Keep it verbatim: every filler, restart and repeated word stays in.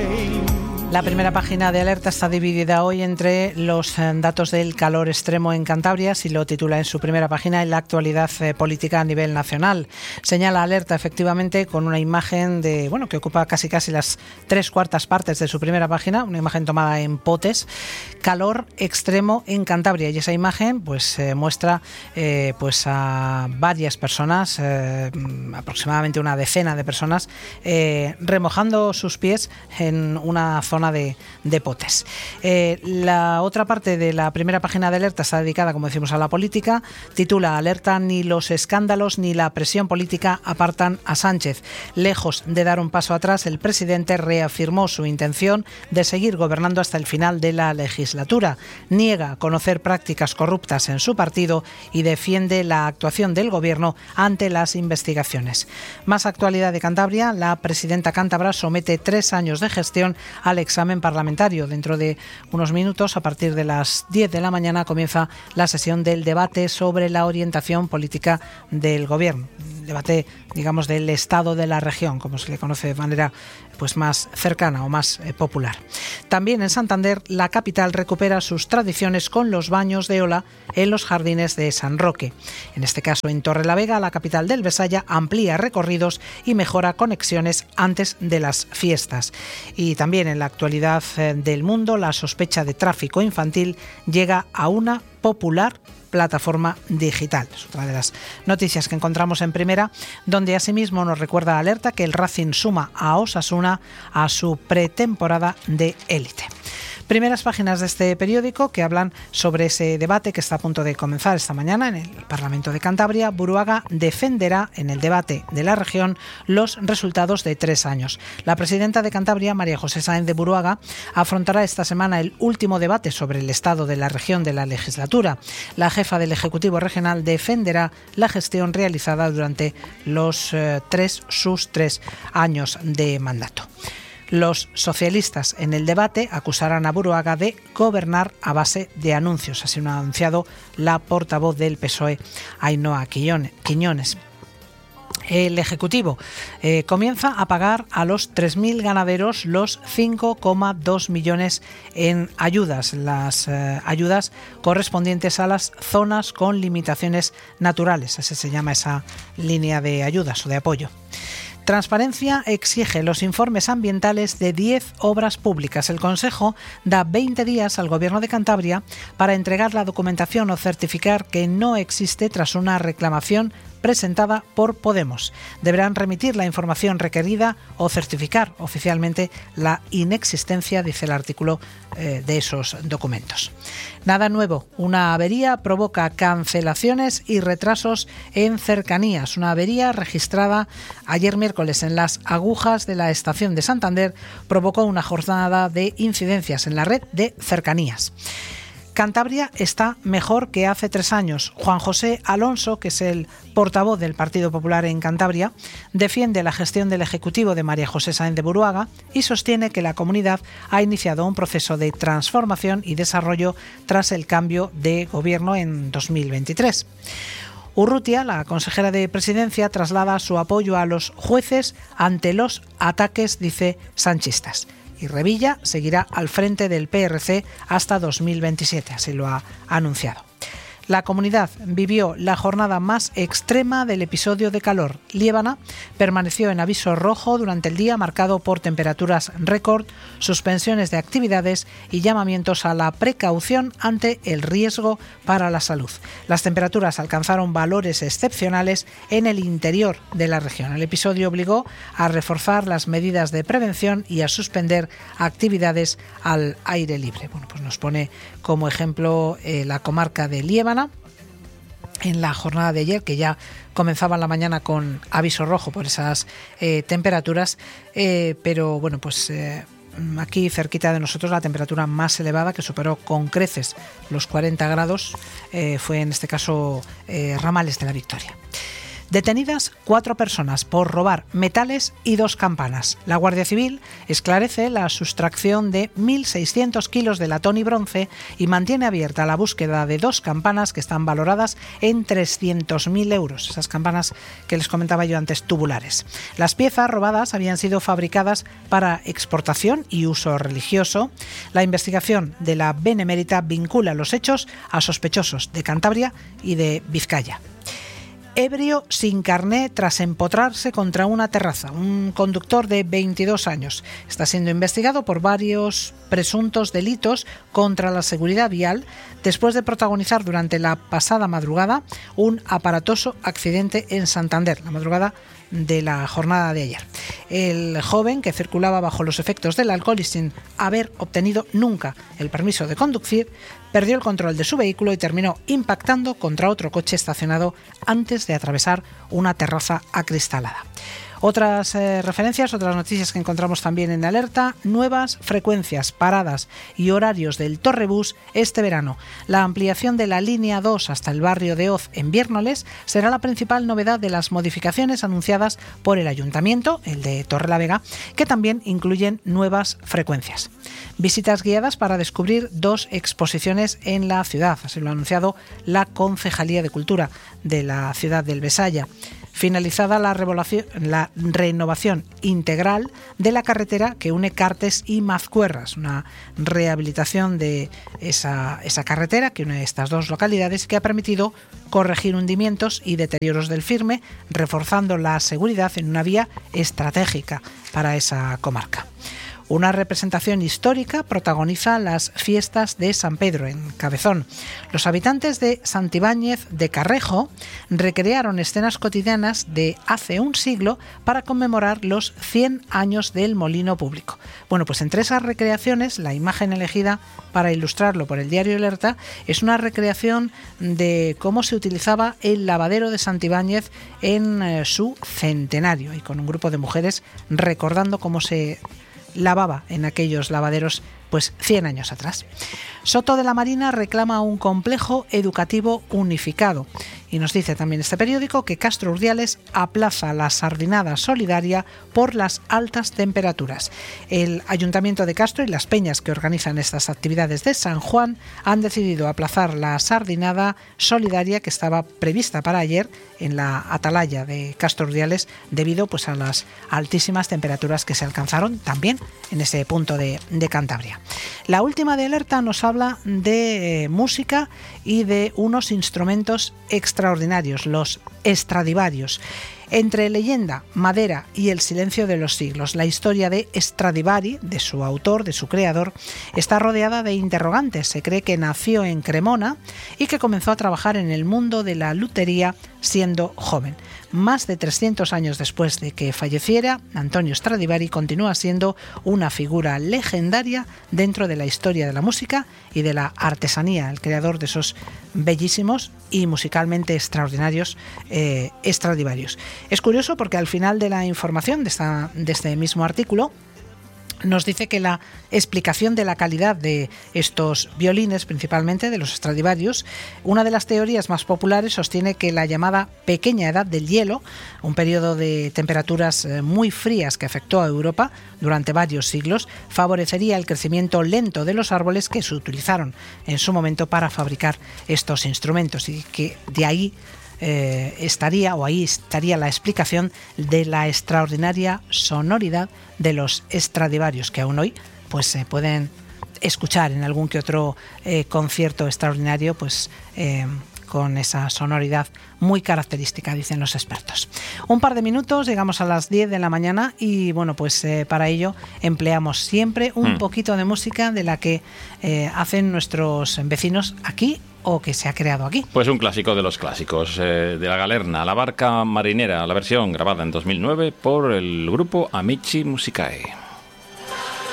La primera página de Alerta está dividida hoy entre los eh, datos del calor extremo en Cantabria, así lo titula en su primera página, en la actualidad eh, política a nivel nacional. Señala Alerta efectivamente con una imagen de, bueno, que ocupa casi casi las tres cuartas partes de su primera página, una imagen tomada en Potes, calor extremo en Cantabria, y esa imagen pues eh, muestra eh, pues a varias personas, eh, aproximadamente una decena de personas, eh, remojando sus pies en una zona De, de Potes. Eh, la otra parte de la primera página de Alerta está dedicada, como decimos, a la política. Titula Alerta: ni los escándalos ni la presión política apartan a Sánchez. Lejos de dar un paso atrás, el presidente reafirmó su intención de seguir gobernando hasta el final de la legislatura. Niega conocer prácticas corruptas en su partido y defiende la actuación del gobierno ante las investigaciones. Más actualidad de Cantabria: la presidenta cántabra somete tres años de gestión al examen parlamentario. Dentro de unos minutos, a partir de las diez de la mañana, comienza la sesión del debate sobre la orientación política del gobierno. Debate, digamos, del estado de la región, como se le conoce de manera pues más cercana o más eh, popular. También en Santander, la capital recupera sus tradiciones con los baños de ola en los jardines de San Roque. En este caso, en Torrelavega, la capital del Besaya amplía recorridos y mejora conexiones antes de las fiestas. Y también en la actualidad eh, del mundo, la sospecha de tráfico infantil llega a una popular plataforma digital. Es otra de las noticias que encontramos en primera, donde asimismo nos recuerda Alerta que el Racing suma a Osasuna a su pretemporada de élite. Primeras páginas de este periódico que hablan sobre ese debate que está a punto de comenzar esta mañana en el Parlamento de Cantabria. Buruaga defenderá en el debate de la región los resultados de tres años. La presidenta de Cantabria, María José Sáenz de Buruaga, afrontará esta semana el último debate sobre el estado de la región de la legislatura. La jefa del Ejecutivo Regional defenderá la gestión realizada durante los eh, tres, sus tres años de mandato. Los socialistas en el debate acusarán a Buruaga de gobernar a base de anuncios. Así lo ha anunciado la portavoz del P S O E, Ainhoa Quiñones. El Ejecutivo eh, comienza a pagar a los tres mil ganaderos los cinco coma dos millones en ayudas, las eh, ayudas correspondientes a las zonas con limitaciones naturales. Así se llama esa línea de ayudas o de apoyo. Transparencia exige los informes ambientales de diez obras públicas. El Consejo da veinte días al Gobierno de Cantabria para entregar la documentación o certificar que no existe tras una reclamación presentada por Podemos. Deberán remitir la información requerida o certificar oficialmente la inexistencia, dice el artículo eh, de esos documentos. Nada nuevo. Una avería provoca cancelaciones y retrasos en cercanías. Una avería registrada ayer miércoles en las agujas de la estación de Santander provocó una jornada de incidencias en la red de cercanías. Cantabria está mejor que hace tres años. Juan José Alonso, que es el portavoz del Partido Popular en Cantabria, defiende la gestión del Ejecutivo de María José Sáenz de Buruaga y sostiene que la comunidad ha iniciado un proceso de transformación y desarrollo tras el cambio de gobierno en dos mil veintitrés. Urrutia, la consejera de Presidencia, traslada su apoyo a los jueces ante los ataques, dice, sanchistas. Y Revilla seguirá al frente del P R C hasta dos mil veintisiete, así lo ha anunciado. La comunidad vivió la jornada más extrema del episodio de calor. Liébana permaneció en aviso rojo durante el día, marcado por temperaturas récord, suspensiones de actividades y llamamientos a la precaución ante el riesgo para la salud. Las temperaturas alcanzaron valores excepcionales en el interior de la región. El episodio obligó a reforzar las medidas de prevención y a suspender actividades al aire libre. Bueno, pues nos pone como ejemplo eh, la comarca de Liébana, en la jornada de ayer, que ya comenzaba en la mañana con aviso rojo por esas eh, temperaturas, eh, pero bueno, pues eh, aquí cerquita de nosotros la temperatura más elevada, que superó con creces los cuarenta grados, eh, fue en este caso eh, Ramales de la Victoria. Detenidas cuatro personas por robar metales y dos campanas. La Guardia Civil esclarece la sustracción de mil seiscientos kilos de latón y bronce y mantiene abierta la búsqueda de dos campanas que están valoradas en trescientos mil euros. Esas campanas que les comentaba yo antes, tubulares. Las piezas robadas habían sido fabricadas para exportación y uso religioso. La investigación de la Benemérita vincula los hechos a sospechosos de Cantabria y de Vizcaya. Ebrio sin carné tras empotrarse contra una terraza. Un conductor de veintidós años está siendo investigado por varios presuntos delitos contra la seguridad vial después de protagonizar durante la pasada madrugada un aparatoso accidente en Santander, la madrugada de la jornada de ayer. El joven, que circulaba bajo los efectos del alcohol y sin haber obtenido nunca el permiso de conducir, perdió el control de su vehículo y terminó impactando contra otro coche estacionado antes de atravesar una terraza acristalada. Otras eh, referencias, otras noticias que encontramos también en Alerta: nuevas frecuencias, paradas y horarios del Torrebús este verano. La ampliación de la línea dos hasta el barrio de Oz en Viérnoles será la principal novedad de las modificaciones anunciadas por el Ayuntamiento, el de Torrelavega, que también incluyen nuevas frecuencias. Visitas guiadas para descubrir dos exposiciones en la ciudad, así lo ha anunciado la Concejalía de Cultura de la ciudad del Besaya. Finalizada la, la renovación integral de la carretera que une Cartes y Mazcuerras, una rehabilitación de esa, esa carretera que une estas dos localidades, que ha permitido corregir hundimientos y deterioros del firme, reforzando la seguridad en una vía estratégica para esa comarca. Una representación histórica protagoniza las fiestas de San Pedro en Cabezón. Los habitantes de Santibáñez de Carrejo recrearon escenas cotidianas de hace un siglo para conmemorar los cien años del molino público. Bueno, pues entre esas recreaciones, la imagen elegida para ilustrarlo por el diario Alerta es una recreación de cómo se utilizaba el lavadero de Santibáñez en eh, su centenario, y con un grupo de mujeres recordando cómo se lavaba en aquellos lavaderos pues cien años atrás. Soto de la Marina reclama un complejo educativo unificado, y nos dice también este periódico que Castro Urdiales aplaza la sardinada solidaria por las altas temperaturas. El Ayuntamiento de Castro y las peñas que organizan estas actividades de San Juan han decidido aplazar la sardinada solidaria que estaba prevista para ayer en la atalaya de Castro Urdiales debido pues a las altísimas temperaturas que se alcanzaron también en ese punto de, de Cantabria. La última de Alerta nos habla de eh, música y de unos instrumentos extraordinarios, los Stradivarius. Entre leyenda, madera y el silencio de los siglos, la historia de Stradivari, de su autor, de su creador, está rodeada de interrogantes. Se cree que nació en Cremona y que comenzó a trabajar en el mundo de la lutería siendo joven. Más de trescientos años después de que falleciera, Antonio Stradivari continúa siendo una figura legendaria dentro de la historia de la música y de la artesanía, el creador de esos bellísimos y musicalmente extraordinarios eh, Stradivarius. Es curioso porque al final de la información de, esta, de este mismo artículo nos dice que la explicación de la calidad de estos violines, principalmente de los Stradivarius, una de las teorías más populares sostiene que la llamada pequeña edad del hielo, un periodo de temperaturas muy frías que afectó a Europa durante varios siglos, favorecería el crecimiento lento de los árboles que se utilizaron en su momento para fabricar estos instrumentos, y que de ahí Eh, estaría o ahí estaría la explicación de la extraordinaria sonoridad de los Stradivarius, que aún hoy pues se pueden escuchar en algún que otro eh, concierto extraordinario, pues eh, con esa sonoridad muy característica, dicen los expertos. Un par de minutos, llegamos a las diez de la mañana y bueno, pues eh, para ello empleamos siempre un mm. poquito de música de la que eh, hacen nuestros vecinos aquí o que se ha creado aquí. Pues un clásico de los clásicos, eh, de La Galerna, La barca marinera, la versión grabada en dos mil nueve por el grupo Amici Musicae.